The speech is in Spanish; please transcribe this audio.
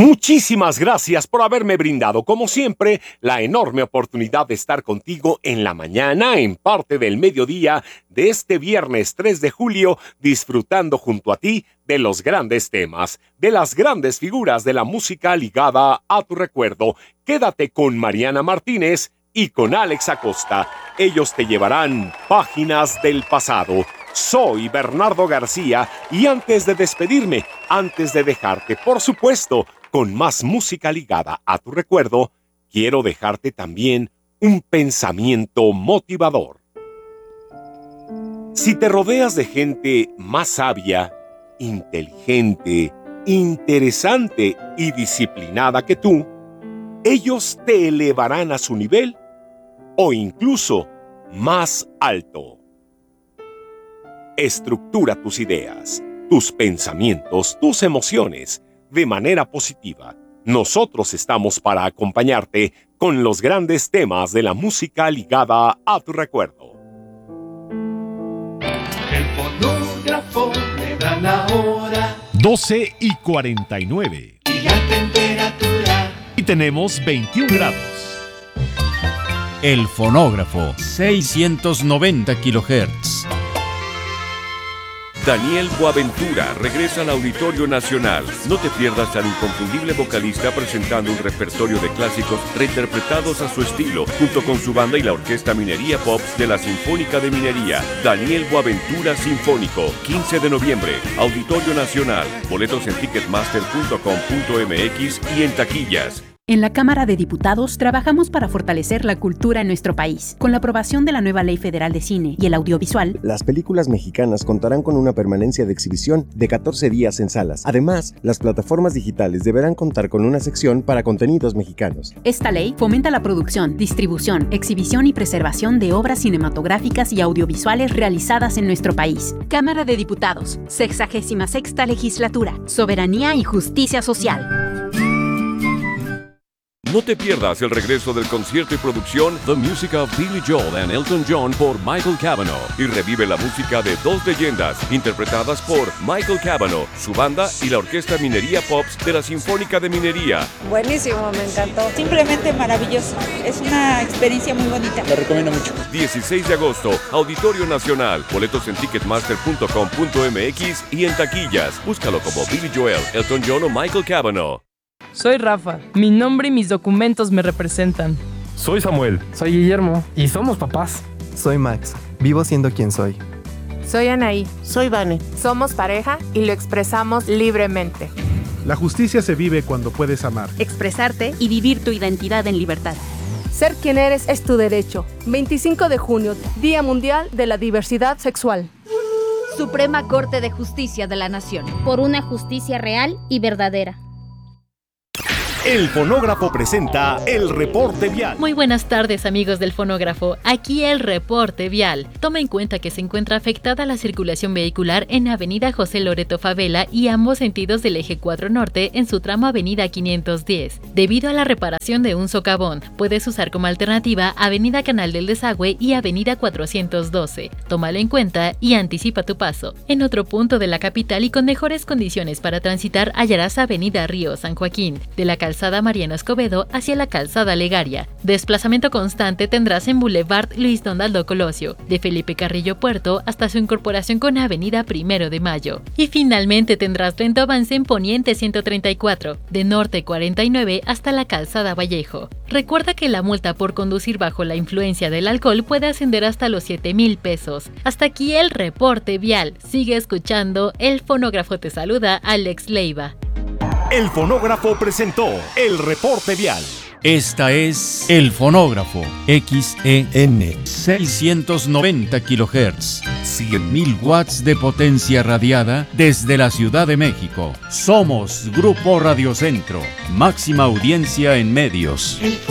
Muchísimas gracias por haberme brindado, como siempre, la enorme oportunidad de estar contigo en la mañana, en parte del mediodía de este viernes 3 de julio, disfrutando junto a ti de los grandes temas, de las grandes figuras de la música ligada a tu recuerdo. Quédate con Mariana Martínez y con Alex Acosta. Ellos te llevarán páginas del pasado. Soy Bernardo García y antes de despedirme, antes de dejarte, por supuesto, con más música ligada a tu recuerdo, quiero dejarte también un pensamiento motivador. Si te rodeas de gente más sabia, inteligente, interesante y disciplinada que tú, ellos te elevarán a su nivel o incluso más alto. Estructura tus ideas, tus pensamientos, tus emociones de manera positiva. Nosotros estamos para acompañarte con los grandes temas de la música ligada a tu recuerdo. El fonógrafo me da la hora. 12:49. Y la temperatura. Y tenemos 21 grados. El fonógrafo, 690 kHz. Daniel Boaventura regresa al Auditorio Nacional. No te pierdas al inconfundible vocalista presentando un repertorio de clásicos reinterpretados a su estilo, junto con su banda y la Orquesta Minería Pops de la Sinfónica de Minería. Daniel Boaventura Sinfónico, 15 de noviembre, Auditorio Nacional. Boletos en ticketmaster.com.mx y en taquillas. En la Cámara de Diputados trabajamos para fortalecer la cultura en nuestro país. Con la aprobación de la nueva Ley Federal de Cine y el Audiovisual, las películas mexicanas contarán con una permanencia de exhibición de 14 días en salas. Además, las plataformas digitales deberán contar con una sección para contenidos mexicanos. Esta ley fomenta la producción, distribución, exhibición y preservación de obras cinematográficas y audiovisuales realizadas en nuestro país. Cámara de Diputados, 66ª Legislatura, Soberanía y Justicia Social. No te pierdas el regreso del concierto y producción The Music of Billy Joel and Elton John por Michael Cavanaugh y revive la música de dos leyendas interpretadas por Michael Cavanaugh, su banda y la Orquesta Minería Pops de la Sinfónica de Minería. Buenísimo, me encantó. Simplemente maravilloso. Es una experiencia muy bonita. Lo recomiendo mucho. 16 de agosto, Auditorio Nacional. Boletos en ticketmaster.com.mx y en taquillas. Búscalo como Billy Joel, Elton John o Michael Cavanaugh. Soy Rafa. Mi nombre y mis documentos me representan. Soy Samuel. Soy Guillermo. Y somos papás. Soy Max. Vivo siendo quien soy. Soy Anaí. Soy Vane. Somos pareja y lo expresamos libremente. La justicia se vive cuando puedes amar, expresarte y vivir tu identidad en libertad. Ser quien eres es tu derecho. 25 de junio, Día Mundial de la Diversidad Sexual. Suprema Corte de Justicia de la Nación. Por una justicia real y verdadera. El Fonógrafo presenta el Reporte Vial. Muy buenas tardes, amigos del Fonógrafo. Aquí el Reporte Vial. Toma en cuenta que se encuentra afectada la circulación vehicular en Avenida José Loreto Favela y ambos sentidos del Eje 4 Norte en su tramo Avenida 510. Debido a la reparación de un socavón, puedes usar como alternativa Avenida Canal del Desagüe y Avenida 412. Tómalo en cuenta y anticipa tu paso. En otro punto de la capital y con mejores condiciones para transitar hallarás Avenida Río San Joaquín, de la Calzada Mariano Escobedo hacia la Calzada Legaria. Desplazamiento constante tendrás en Boulevard Luis Donaldo Colosio, de Felipe Carrillo Puerto hasta su incorporación con Avenida 1 de Mayo. Y finalmente tendrás lento avance en Poniente 134, de Norte 49 hasta la Calzada Vallejo. Recuerda que la multa por conducir bajo la influencia del alcohol puede ascender hasta los 7,000 pesos. Hasta aquí el Reporte Vial. Sigue escuchando, el Fonógrafo te saluda, Alex Leiva. El Fonógrafo presentó el Reporte Vial. Esta es El Fonógrafo, XEN, 690 kHz, 100.000 watts de potencia radiada desde la Ciudad de México. Somos Grupo Radio Centro, máxima audiencia en medios.